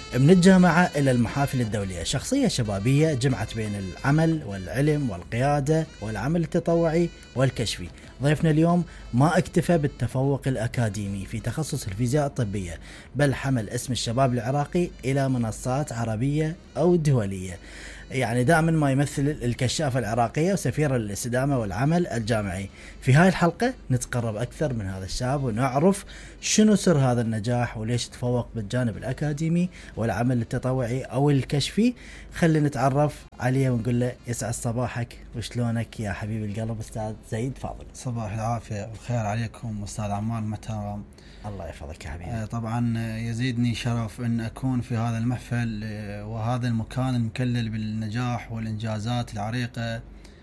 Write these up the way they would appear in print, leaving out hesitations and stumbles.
من الجامعة إلى المحافل الدولية، شخصية شبابية جمعت بين العمل والعلم والقيادة والعمل التطوعي والكشفي. ضيفنا اليوم ما اكتفى بالتفوق الأكاديمي في تخصص الفيزياء الطبية، بل حمل اسم الشباب العراقي إلى منصات عربية أو دولية. يعني دائما ما يمثل الكشافة العراقية وسفير الاستدامة والعمل الجامعي. في هاي الحلقة نتقرب أكثر من هذا الشاب ونعرف شنو سر هذا النجاح وليش تفوق بالجانب الأكاديمي والعمل التطوعي أو الكشفي. خلينا نتعرف عليه ونقول له يسعد صباحك وشلونك يا حبيب القلب أستاذ زيد فاضل. صباح العافية والخير عليكم أستاذ عمار المحترم. الله يحفظك يا حبيبي. طبعا يزيدني شرف أن أكون في هذا المحفل وهذا المكان المكلل بالنجاح والإنجازات العريقة.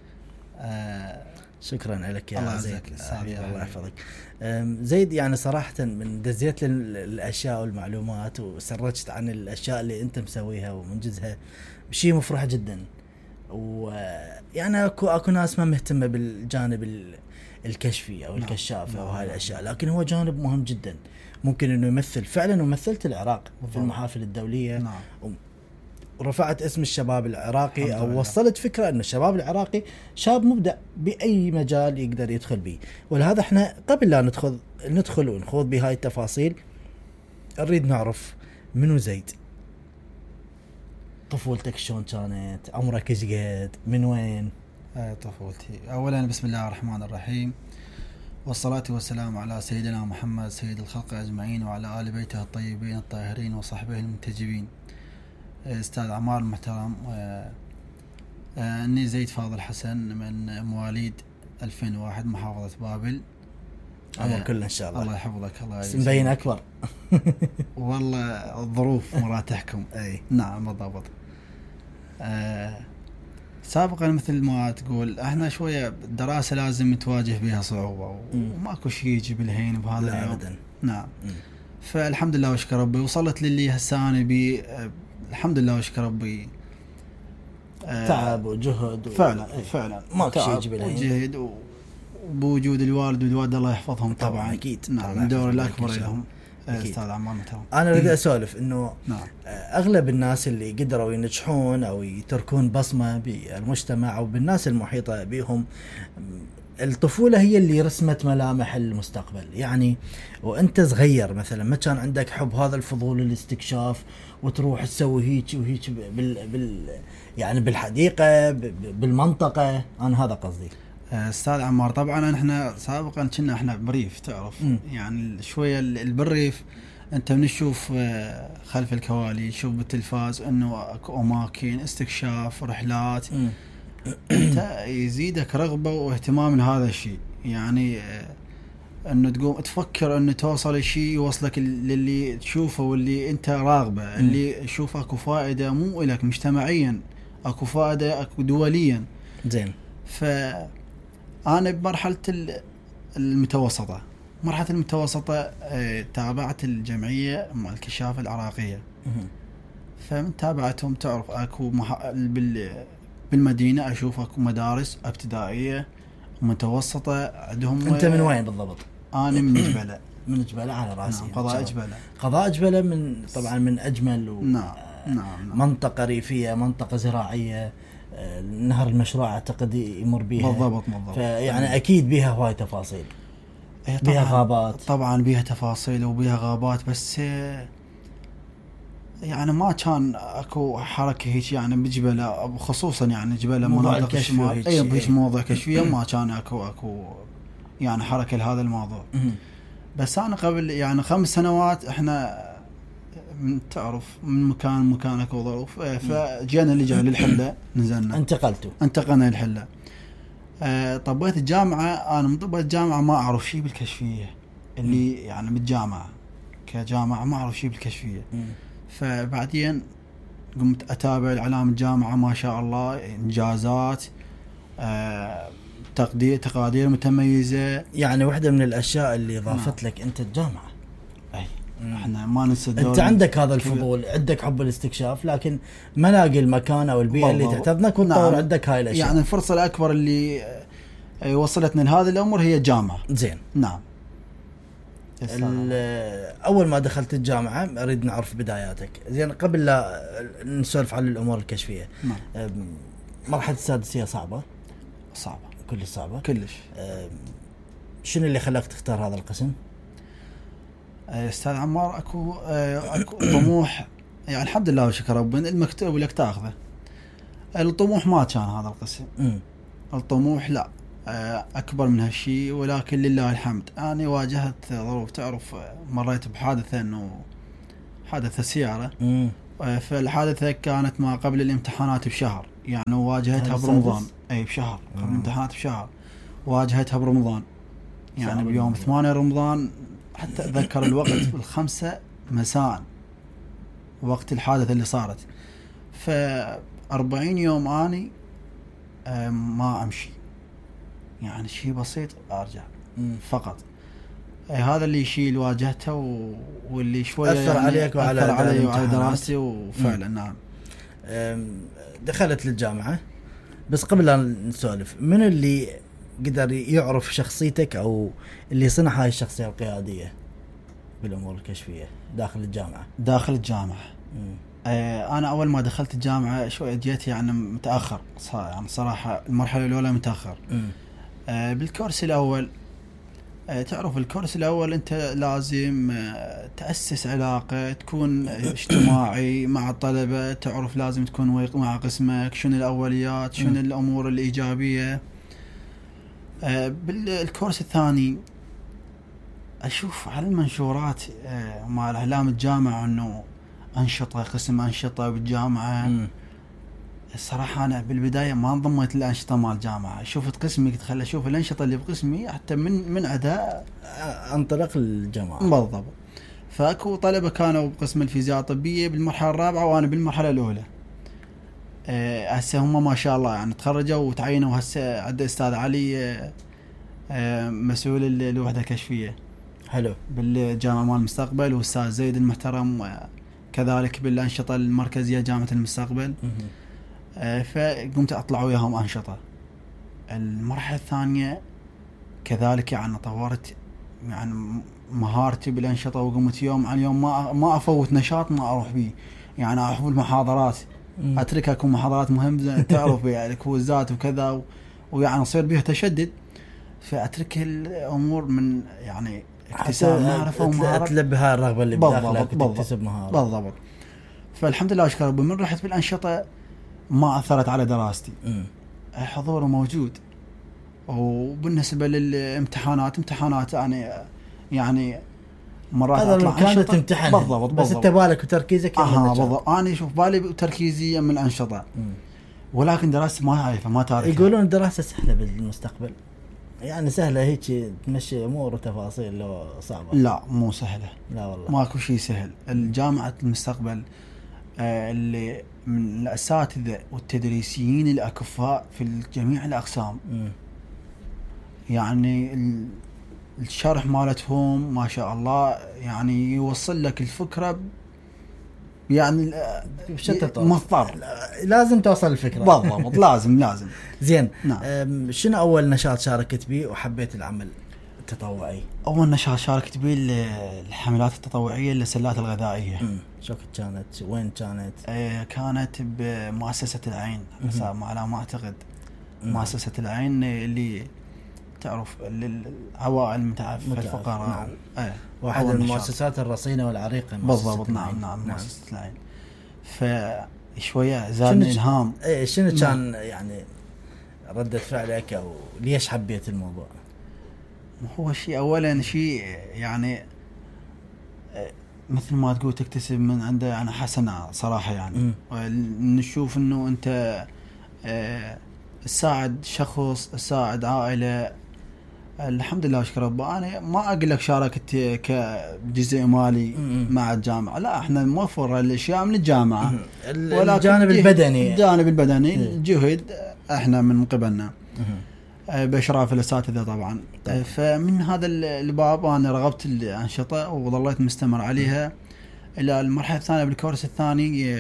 شكرا لك يا زيد. الله يحفظك زيد. يعني صراحة من دزيت الأشياء والمعلومات وسرجت عن الأشياء اللي أنت مسويها ومنجزها بشيء مفرح جدا. ويعني أكو ناس ما مهتمة بالجانب الكشفي أو الكشافة وهاي الأشياء، لكن هو جانب مهم جدا. ممكن إنه يمثل فعلا، ومثلت العراق في المحافل الدولية. ورفعت اسم الشباب العراقي أو وصلت فكرة أن الشباب العراقي شاب مبدع بأي مجال يقدر يدخل به. ولهذا احنا قبل لا ندخل ونخوض بهاي التفاصيل نريد نعرف منو زيد، طفولتك شلون كانت، عمرك ايش قد، من وين؟ طفولتي أولا بسم الله الرحمن الرحيم، والصلاة والسلام على سيدنا محمد سيد الخلق أجمعين وعلى آل بيته الطيبين الطاهرين وصحبه المنتجبين. أستاذ عمار المحترم، أني زيد فاضل حسن من مواليد 2001 محافظة بابل. عمر كله إن شاء الله. الله يحفظك. الله يسلمك. مبين أكبر. والله الظروف مرة تحكم. أي نعم بالضبط. سابقا مثل ما تقول احنا شوية الدراسة لازم نتواجه بها صعوبة وماكو شيء يجي بالهين بهذا اليوم. أبدا. نعم. فالحمد لله واشكر ربي وصلت للي هساني بي. الحمد لله واشكر ربي. تعب وجهد فعلا ماكو شيء يجي بالهين. وجهد وبوجود الوالد والوالد الله يحفظهم طبعا أكيد. نعم الدور الأكبر لهم. أستاذ عمار متهم. أنا أريد أسولف إنه أغلب الناس اللي قدروا ينجحون أو يتركون بصمة بالمجتمع أو بالناس المحيطة بهم، الطفولة هي اللي رسمت ملامح المستقبل. يعني وأنت صغير مثلا ما كان عندك حب هذا الفضول الاستكشاف وتروح تسوي هيك وهيك يعني بالحديقة بالمنطقة. أنا هذا قصدي. أستاذ عمار طبعا احنا سابقا كنا احنا بريف تعرف. يعني شوية البريف انت بنشوف خلف الكوالي شوف بالتلفاز انه اكو اماكن استكشاف رحلات. انت يزيدك رغبة واهتمام لهذا الشيء. يعني انه تقوم تفكر انه توصل شيء يوصلك للي تشوفه واللي انت راغبه. اللي تشوف اكو فائدة مو لك مجتمعيا، اكو فائدة اكو دوليا. زين. أنا بمرحلة المتوسطة. مرحلة المتوسطة تابعت الجمعية مع الكشافة العراقية. فمن تابعتهم تعرف أكو بالمدينة أشوف أكو مدارس ابتدائية ومتوسطة عندهم. أنت من وين بالضبط؟ أنا من جبلة. من جبلة على راسي. قضاء جبلة. قضاء جبلة من طبعا من أجمل نعم. منطقة ريفية، منطقة زراعية. نهر المشروع أعتقد يمر بيها. بالضبط. يعني أكيد بيها هواي تفاصيل. بيها غابات. طبعا بيها تفاصيل وبيها غابات، بس يعني ما كان اكو حركة هيك يعني بجبلة خصوصا. يعني جبلة مناطق الشمال هيك موضوع كشفية ما كان اكو يعني حركة لهذا الموضوع. بس أنا قبل يعني 5 سنوات احنا تعرف من مكان اكو ظروف. فجينا لجأ للحلة نزلنا. انتقلنا للحلة. طبيت الجامعة. أنا من طبيت الجامعة ما أعرف شيء بالكشفية اللي يعني بالجامعة كجامعة ما أعرف شيء بالكشفية. فبعدين قمت أتابع الإعلام الجامعة ما شاء الله إنجازات تقادير متميزة. يعني واحدة من الأشياء اللي ضافت لك أنت الجامعة. احنا ما ننسى انت عندك هذا الفضول، عندك حب الاستكشاف، لكن ما لاقي المكان او البيئه اللي تعتضنك وتطور عندك هاي الاشياء. يعني الفرصه الاكبر اللي وصلتنا لهذا الامر هي جامعه. زين. نعم. اول ما دخلت الجامعه اريد نعرف بداياتك. زين قبل لا نسولف عن الامور الكشفيه، مرحله السادسيه صعبه كلش صعبه كلش. شنو اللي خلاك تختار هذا القسم؟ استاذ عمار اكو طموح، يعني الحمد لله وشكر ربنا، المكتوب لك تاخذه. الطموح ما كان هذا القسم. الطموح لا اكبر من هالشيء، ولكن لله الحمد انا واجهت ظروف. تعرف مريت بحادثه، انه حادثه سياره. فالحادثه كانت ما قبل الامتحانات بشهر، يعني واجهتها برمضان. اي بشهر قبل الامتحانات بشهر واجهتها برمضان، يعني بيوم 8 رمضان. حتى اتذكر الوقت 5 مساء وقت الحادثه اللي صارت. ف40 يوم اني ما امشي، يعني شيء بسيط ارجع فقط. هذا اللي شيء واجهته واللي شويه اثر يعني عليك وعلى دراستي. وفعلا نعم. دخلت للجامعه، بس قبل لا نسولف، من اللي قدر يعرف شخصيتك او اللي صنع هاي الشخصيه القياديه بالامور الكشفيه داخل الجامعه؟ انا اول ما دخلت الجامعه شويه جيت يعني متاخر، يعني صراحه المرحله الاولى متاخر. بالكورس الاول، تعرف الكورس الاول انت لازم تاسس علاقه، تكون اجتماعي مع الطلبه، تعرف لازم تكون مع قسمك، شنو الاوليات، شنو الامور الايجابيه. بالكورس الثاني اشوف على المنشورات مع اعلام الجامعه انه انشطه، قسم انشطه بالجامعه. الصراحه انا بالبدايه ما انضميت للانشطه مال الجامعه، شفت قسمي قلت خلي اشوف الانشطه اللي بقسمي حتى من اداء انطلق الجامعه. بالضبط. فاكو طلبه كانوا بقسم الفيزياء الطبيه بالمرحله الرابعه وانا بالمرحله الاولى. هسه هم ما شاء الله يعني تخرجوا وتعينوا. هسه عند استاذ علي مسؤول الوحده الكشفيه حلو بالجامعه مال المستقبل، واستاذ زيد المحترم كذلك بالانشطه المركزيه جامعه المستقبل. فقمت اطلع وياهم انشطه. المرحله الثانيه كذلك يعني طورت يعني مهارتي بالانشطه، وقمت يوم عن يوم ما افوت نشاط ما اروح به، يعني اروح بالمحاضرات اتركها. تكون محاضرات مهمه تعرف يعني كوزات وكذا، ويعني اصير بها تشدد، فاترك الامور من يعني اكتساب معرفه ومهاره، تلبها الرغبه اللي بداخلك وتكتسب مهاره. بالضبط. فالحمد لله اشكر ربي، من رحت بالانشطه ما اثرت على دراستي. حضوره موجود. وبالنسبه للامتحانات انا يعني مرات اطلع كانت تمتحن بالضبط بس انت بالك وتركيزك بالضبط. انا شوف بالي وتركيزي من الانشطه، ولكن دراستي ما اعرفها ما تعرف. يقولون الدراسه سهله بالمستقبل، يعني سهله هيك تمشي امور وتفاصيل، لو صعبه؟ لا مو سهله، لا والله ماكو شيء سهل. الجامعه المستقبل اللي من الاساتذه والتدريسيين الاكفاء في جميع الاقسام. يعني الشرح مالتهم ما شاء الله، يعني يوصل لك الفكره يعني مضطر لازم توصل الفكره بالضبط. لازم زين. نعم. شنو اول نشاط شاركت به وحبيت العمل التطوعي؟ اول نشاط شاركت به الحملات التطوعيه للسلات الغذائيه. شو كانت؟ وين كانت؟ كانت بمؤسسه العين على ما اعتقد. مؤسسه العين اللي تعرف للعوائل المتعففه الفقراء. نعم. واحد من المؤسسات الرصينه والعريقه. بالضبط. نعم مؤسسه العين. فشويه زادني الهام. شنو كان يعني ردة فعلك او ليش حبيت الموضوع؟ هو شيء اولا شيء يعني مثل ما تقول تكتسب من عنده يعني حسنه صراحه، يعني نشوف انه انت تساعد شخص، تساعد عائله. الحمد لله اشكر ربي. انا ما اقول لك شاركت كجزء مالي مع الجامعه، لا احنا نوفر الاشياء من الجامعه، الجانب البدني الجهد احنا من قبلنا باشراف الاساتذه طبعا. فمن هذا الباب انا رغبت الانشطه وظليت مستمر عليها الى المرحله الثانيه. بالكورس الثاني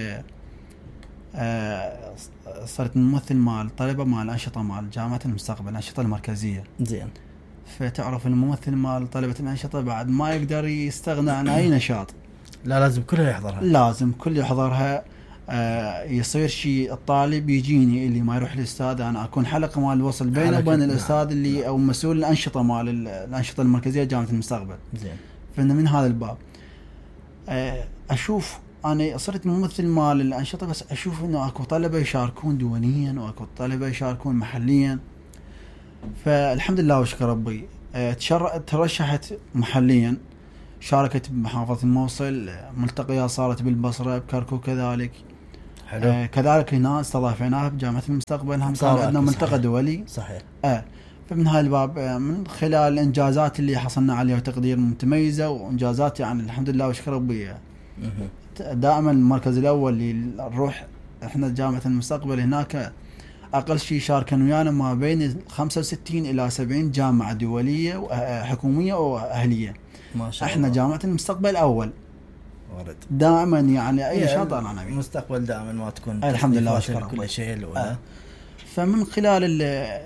صرت ممثل مع الطلبه مع الانشطه مع جامعه المستقبل، الانشطه المركزيه. زين. فتعرف الممثل مال طلبة الأنشطة بعد ما يقدر يستغنى عن أي نشاط. لا لازم كلها يحضرها. لازم كل يحضرها. يصير شيء الطالب يجيني اللي ما يروح الأستاذ، أنا أكون حلقة مال الوصل بينه وبين الأستاذ اللي أو مسؤول الأنشطة مال الأنشطة المركزية جامعة المستقبل. زين. فمن هذا الباب أشوف أنا صرت ممثل مال الأنشطة، بس أشوف إنه أكو طلبة يشاركون دوليا وأكو طلبة يشاركون محليا. فالحمد لله وشكر ربي ترشحت محليا، شاركت بمحافظة الموصل، ملتقيات صارت بالبصرة بكركوك كذلك. حلو. كذلك هنا استضافناها بجامعة المستقبل، هم كان عندنا ملتقى دولي. صحيح. فمن هاي الباب من خلال الإنجازات اللي حصلنا عليها وتقدير متميزة وإنجازات يعني الحمد لله وشكر ربي. دائما المركز الأول اللي نروح احنا جامعة المستقبل هناك أقل شيء شاركن ويانا ما بين 65 إلى 70 جامعة دولية وحكومية وأهلية. ما شاء احنا الله. جامعة المستقبل أول ورد. دائما يعني أي نشاط أنا نبي. المستقبل دائما ما تكون الحمد لله وشكر كل شيء الأولى. فمن خلال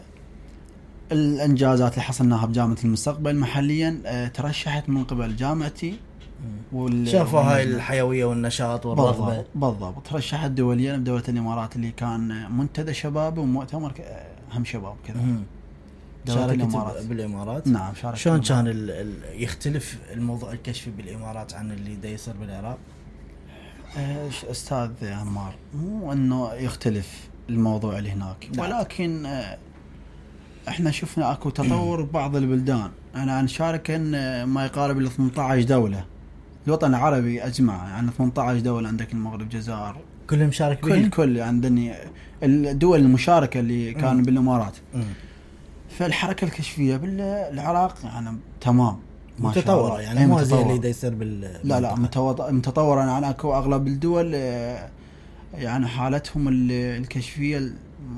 الإنجازات اللي حصلناها بجامعة المستقبل محليا ترشحت من قبل جامعتي شافوا هاي الحيوية والنشاط والرغبة. بالضبط. ترشحت دوليا بدولة الإمارات اللي كان منتدى شباب ومؤتمر هم شباب كذا. دولة الإمارات. بالإمارات. نعم شاركت. شلون كان يختلف الموضوع الكشفي بالإمارات عن اللي دا يصير بالعراق؟ أستاذ عمار، مو إنه يختلف الموضوع اللي هناك، ولكن احنا شفنا اكو تطور ببعض البلدان. انا نشارك ما يقارب ال 18 دولة الوطن العربي اجمع، يعني 18 دولة. عندك المغرب، الجزائر، كلهم شارك بهم. كل عندني الدول المشاركة اللي كانوا بالامارات. فالحركة الكشفية بالعراق يعني تمام متطورة، يعني مو زي اللي دا يصير لا متطورة. يعني اكو اغلب الدول يعني حالتهم الكشفية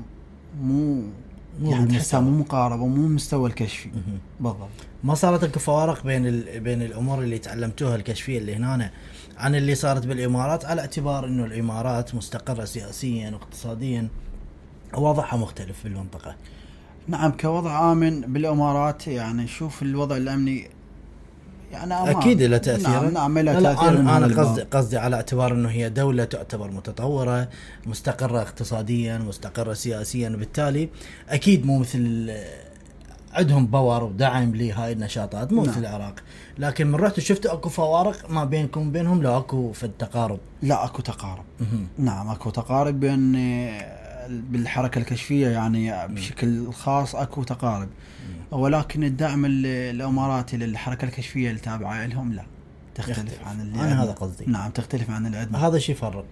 مو يعني تحسها مو مقاربة ومو مستوى الكشفي. بالضبط. ما صارت لكم فوارق بين الأمور اللي تعلمتوها الكشفية اللي هنا عن اللي صارت بالإمارات، على اعتبار إنه الإمارات مستقرة سياسيا واقتصاديا ووضعها مختلف بالمنطقة؟ نعم، كوضع آمن بالإمارات يعني شوف الوضع الأمني يعني أكيد له تأثير. نعم له تأثير. أنا قصدي على اعتبار إنه هي دولة تعتبر متطورة، مستقرة اقتصاديا، مستقرة سياسيا، وبالتالي أكيد مو مثل عندهم باور ودعم لهاي النشاطات، مو مثل العراق. لكن من رحت وشفت أكو فوارق ما بينكم وبينهم؟ لا أكو في التقارب؟ لا أكو تقارب. نعم أكو تقارب بين بالحركة الكشفية يعني بشكل خاص أكو تقارب. ولكن الدعم الإماراتي للحركة الكشفية اللي تابعة لهم لا تختلف عن اللي أنا هذا قصدي. نعم تختلف عن اللي عندنا. هذا شيء يفرق.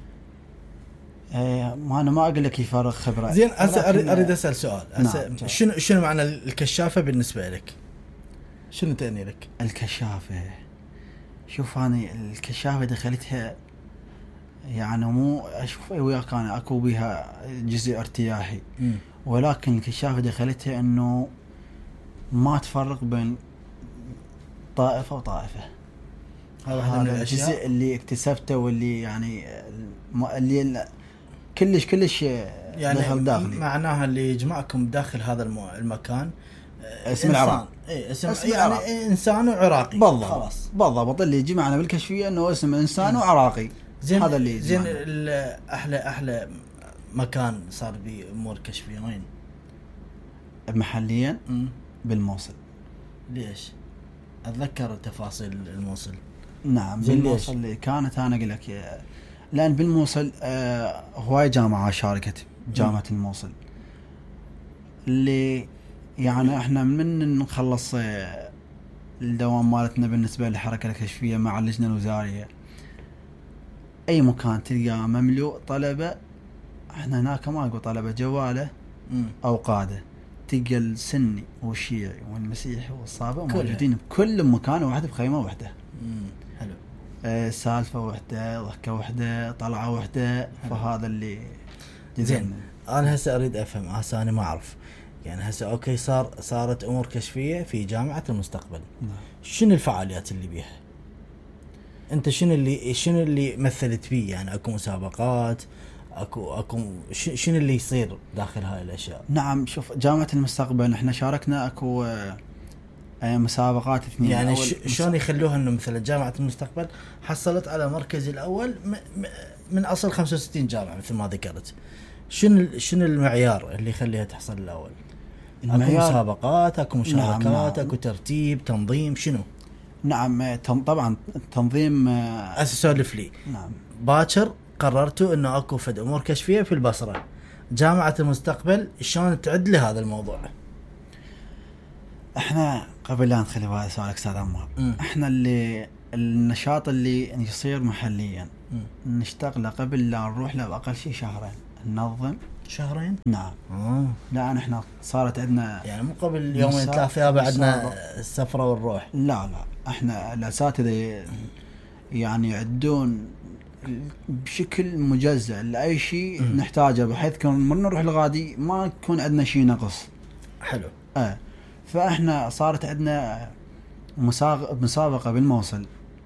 ما أنا ما أقول لك يفرق خبرة. زين أريد أسأل سؤال. نعم. شنو معنى الكشافة بالنسبة لك؟ شنو تعني لك الكشافة؟ شوف أنا الكشافة دخلتها يعني مو أشوف وياك أنا أكو بها جزء ارتياحي، ولكن الكشافة دخلتها إنه ما تفرق بين طائفة وطائفة. هذا الجزء اللي اكتسبته واللي يعني اللي كلش يعني داخلي. معناها اللي يجمعكم داخل هذا المكان اسم العراق. اسم يعني العراق. إنسان وعراقي. خلاص بالضبط اللي يجمعنا بالكشفية إنه اسم إنسان وعراقي. هذا اللي زين. أحلى مكان صار بأمور كشفية وين؟ محليا بالموصل. ليش؟ أتذكر تفاصيل الموصل. نعم بالموصل اللي كانت أنا أقول لك لأن بالموصل هواي جامعة شاركت جامعة الموصل اللي يعني احنا من نخلص الدوام مالتنا بالنسبة للحركة الكشفية مع اللجنة الوزارية أي مكان تلقى مملوء طلبة. احنا هناك ما أقول طلبة جوالة أو قادة، تلقى السني والشيعي والمسيحي والصابئ موجودين بكل مكان واحد بخيمة واحدة. حلو. سالفة واحدة، ضحكة واحدة، طلعة واحدة. فهذا اللي زين. أنا هسه أريد أفهم. هسه أنا ما أعرف يعني هسه أوكي صارت أمور كشفية في جامعة المستقبل. شنو الفعاليات اللي بيها؟ أنت شنو اللي مثلت فيه؟ يعني أكو مسابقات، أكو شنو اللي يصير داخل هاي الأشياء؟ نعم شوف جامعة المستقبل احنا شاركنا أكو مسابقات اثنين. يعني شلون يخلوها انه مثلا جامعة المستقبل حصلت على مركز الاول من اصل 65 جامعة مثل ما ذكرت، شنو المعيار اللي يخليها تحصل الاول؟ اكو مسابقات، اكو مشاركات، نعم. اكو ترتيب، تنظيم، شنو؟ نعم طبعا التنظيم اسولف لي. نعم باكر قررتوا انه اكو فد امور كشفيه في البصره، جامعه المستقبل شلون تعد لهذا الموضوع؟ احنا قبل لا ندخل بهذا سؤالك استاذ عمار، احنا اللي النشاط اللي يصير محليا نشتغله قبل لا نروح له باقل شيء شهرين ننظم. شهرين؟ نعم. لا احنا صارت عندنا يعني مو قبل يومين ثلاثة بعدنا السفرة والروح. لا احنا الاساتذة يعني يعدون بشكل مجزء لأي شيء نحتاجه، بحيث كون من نروح الغادي ما يكون عندنا شيء نقص. حلو. فاحنا صارت عندنا مسابقة بالموصل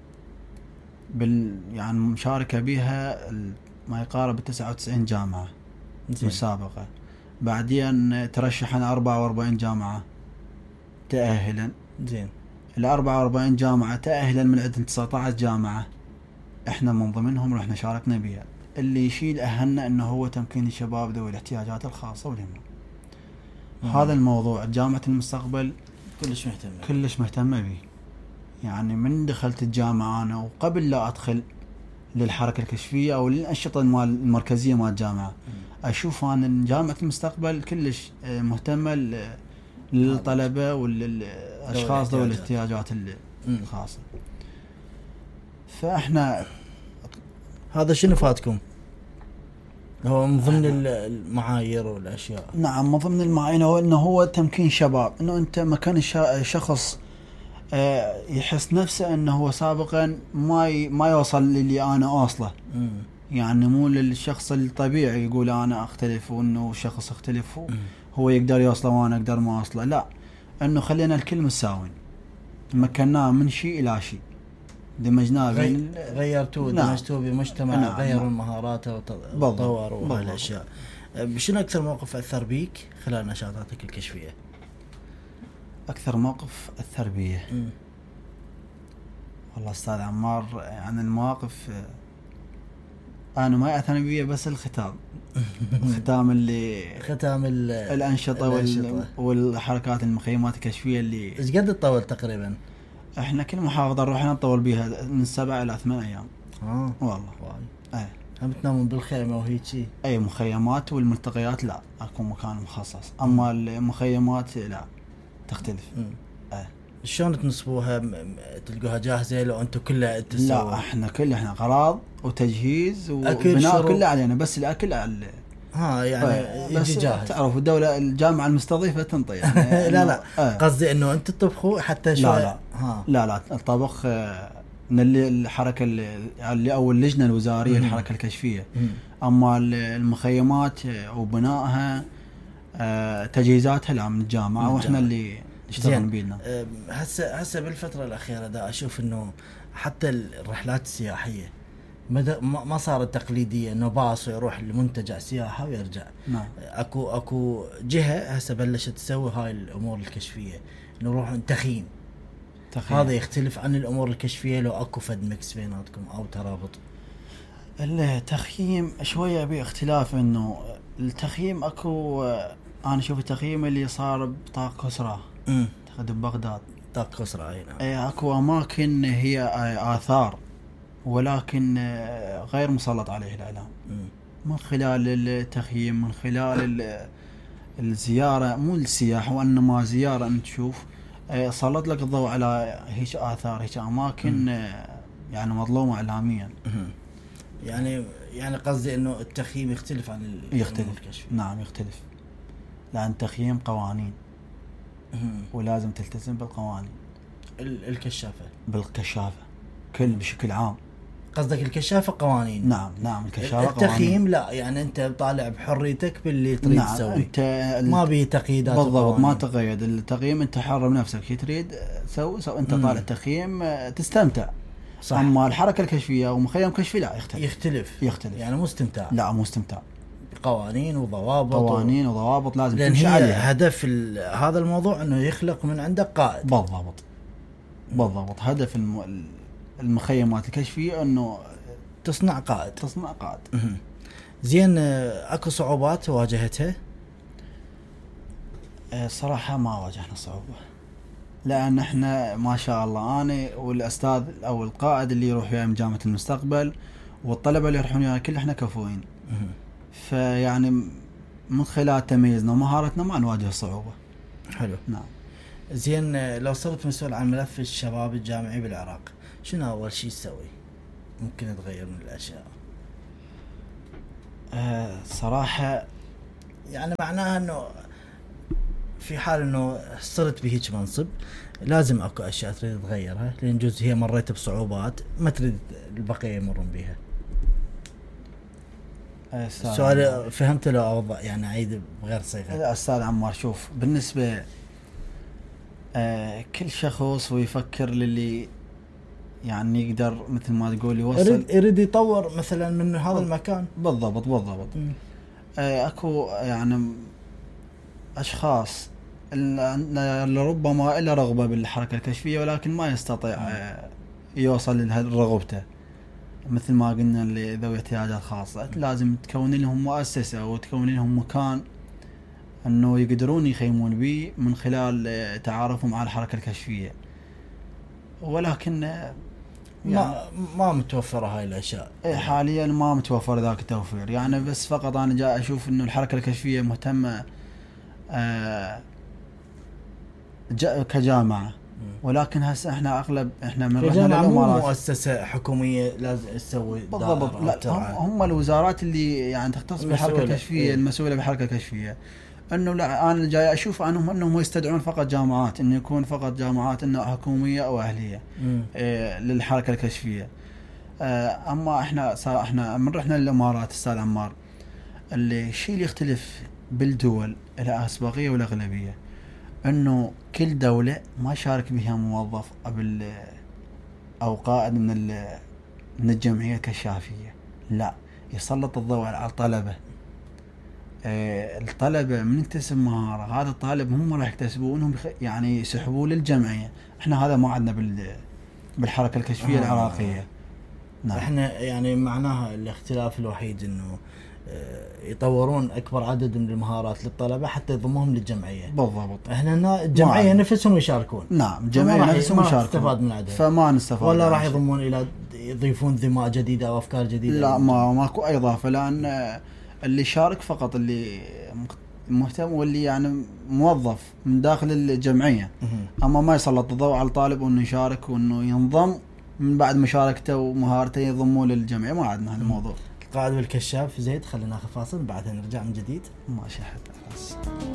يعني مشاركة بها ما يقارب 99 جامعة. زين. مسابقة بعدين ترشحنا 44 جامعة تأهلا. زين. ال 44 جامعة تأهلا من عندنا 19 جامعة احنا من ضمنهم رحنا شاركنا بها. اللي يشيل أهلنا انه هو تمكين الشباب ذوي الاحتياجات الخاصة والهمة. هذا الموضوع جامعة المستقبل كلش مهتمة به. يعني من دخلت الجامعة أنا وقبل لا أدخل للحركة الكشفية أو للأنشطة المركزية مال الجامعة، أشوف أن جامعة المستقبل كلش مهتمة للطلبة والأشخاص ذوي الاحتياجات الخاصة. فإحنا هذا شنو فاتكم؟ هو من ضمن المعايير والأشياء. نعم من ضمن المعايير هو إنه هو تمكين شباب، إنه أنت مكان شخص يحس نفسه إنه هو سابقا ما يوصل للي أنا أوصله. يعني مو للشخص الطبيعي يقول أنا أختلف وإنه شخص اختلف هو يقدر يوصله وأنا أقدر ما أوصله. لا، إنه خلينا الكل مساوين، مكناه من شيء إلى شيء، دمجناه غيرتوه. نعم. دمجتوه بمجتمع. نعم. غيروا المهارات وطوروا هالاشياء. شنو اكثر موقف اثر بيك خلال نشاطاتك الكشفيه؟ اكثر موقف اثر بي والله استاذ عمار، يعني المواقف انا ما اثر بي بس الختام ختام الانشطه والحركات المخيمات الكشفيه اللي ايش قد تطول تقريبا؟ احنا كل محافظة نروح نطول بيها من 7 إلى 8 أيام. والله. هم تنامون بالخيمة وهيجي؟ أي مخيمات، والملتقيات لا أكون مكان مخصص، أما المخيمات لا تختلف. شلون تنصبوها؟ تلقوها جاهزة لو أنتم كلها تسووا؟ لا احنا غراض وتجهيز وبناء كله علينا، بس الأكل على يعني يجي جاهز. تعرف الدولة الجامعة المستضيفة تنطي يعني لا قصدي انه انت تطبخوا حتى شوي. لا الطبخ من الحركة اللي او اللجنة الوزارية الحركة الكشفية. اما المخيمات وبنائها تجهيزاتها لا من الجامعة واحنا اللي نشتغل بينا. هسه بالفترة الأخيرة دا اشوف انه حتى الرحلات السياحية ما صارت تقليدية انه باص يروح لمنتجع سياحة ويرجع. نعم. اكو جهة هسه بلشت تسوي هاي الامور الكشفية، نروح تخييم. هذا يختلف عن الامور الكشفية. لو اكو فد ميكس بيناتكم او ترابط؟ التخييم شوية باختلاف، انه التخييم اكو انا اشوف التخييم اللي صار بطاق كسرى ببغداد. طاق كسرى اي اكو اماكن هي اثار ولكن غير مسلط عليه الإعلام. من خلال التخييم، من خلال الزيارة، مو السياحة وإنما زيارة أن تشوف سلط لك الضوء على هيك آثار، هيك أماكن يعني مظلومة إعلاميا. يعني قصدي إنه التخييم يختلف عن الكشف. نعم يختلف، لأن التخييم قوانين ولازم تلتزم بالقوانين. بالكشافة بشكل عام. قصدك الكشافة قوانين؟ نعم الكشافة التخييم قوانين. لا، يعني أنت طالع بحريتك باللي تريد تسوي. أنت ما بيه تقييدات. بالضبط، ما تقيد. التقييم أنت حر بنفسك، تريد سوي أنت طالع تخييم تستمتع. صح. أما الحركة الكشفية ومخيم كشفي لا يختلف. يعني مو استمتاع. لا مو استمتاع. قوانين وضوابط لازم تمشي عليها. هدف هذا الموضوع انه يخلق من عندك قائد. بالضبط. هدف المخيمات الكشفية انه تصنع قائد. زين. اكو صعوبات واجهتها؟ صراحة ما واجهنا صعوبة، لأن احنا ما شاء الله أنا والأستاذ أو القائد اللي يروح وياي من جامعة المستقبل والطلبة اللي يروحون وياي كل احنا كفوين. فيعني من خلال تميزنا ومهارتنا ما نواجه صعوبة. حلو. نعم. زين، لو صرت مسؤول عن ملف الشباب الجامعي بالعراق، شنو أول شيء تسوي ممكن تغير من الأشياء؟ صراحة يعني معناها أنه في حال أنه صرت بهيج منصب لازم أكو أشياء تريد تغيرها، لأن جزء هي مريت بصعوبات ما تريد البقية يمرون بها. السؤال فهمت لو أوضح يعني عيد بغير صيغة؟ أستاذ عمار، شوف بالنسبة كل شخص ويفكر للي يعني يقدر مثل ما تقول يوصل، يريد يطور مثلا من هذا المكان. بالضبط. اكو يعني اشخاص اللي ربما له رغبة بالحركة الكشفية ولكن ما يستطيع يوصل لرغبته، مثل ما قلنا اللي ذوي احتياجات خاصة. لازم تكون لهم مؤسسة وتكون لهم مكان انه يقدرون يخيمون به من خلال تعارفهم على الحركة الكشفية، ولكن يعني ما متوفرة هاي الأشياء. حاليا ما متوفر ذاك التوفير، يعني بس فقط أنا جاء أشوف إنه الحركة الكشفية مهتمة كجامعة، ولكن هسه إحنا من رحنا للإمارات مؤسسة حكومية لازم تسوي. بالضبط. لا، هم الوزارات اللي يعني تختص بالحركة الكشفية المسؤولة بالحركة الكشفية. انه لا، انا جاي اشوف عنهم انهم يستدعون فقط جامعات، انه يكون فقط جامعات انه حكوميه او اهليه للحركه الكشفيه. اما احنا من رحنا للامارات استاذ عمار، الشيء اللي يختلف بالدول لها اسبقيه والاغلبيه، انه كل دوله ما شارك بها موظف او قائد من الجمعيه الكشافيه، لا، يسلط الضوء على الطلبه. الطلبة من يكتسب مهارة، هذا الطالب هم راح يكتسبونهم يعني يسحبوا للجمعية. احنا هذا ما عندنا بالحركة الكشفية العراقية. نعم. احنا يعني معناها الاختلاف الوحيد انه يطورون اكبر عدد من المهارات للطلبة حتى يضمهم للجمعية. بالضبط. احنا الجمعية نفسهم يشاركون. نعم، الجمعية نفسهم يشاركون، من عدد. فما نستفاد ولا راح يضمون الى يضيفون ذماء جديدة او افكار جديدة؟ لا، ماكو اي اضافة، لان اللي شارك فقط اللي مهتم واللي يعني موظف من داخل الجمعية. أما ما يسلط الضوء على الطالب أنه يشارك وأنه ينضم من بعد مشاركته ومهارته يضموا للجمعية. ما عندنا هذا الموضوع. القائد والكشاف. زيد، خلينا ناخذ فاصل بعدها نرجع من جديد. ما شاء الله.